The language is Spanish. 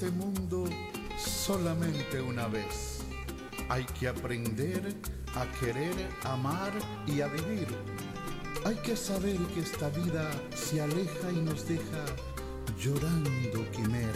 este mundo solamente una vez. Hay que aprender a querer, amar y a vivir. Hay que saber que esta vida se aleja y nos deja llorando quimeras.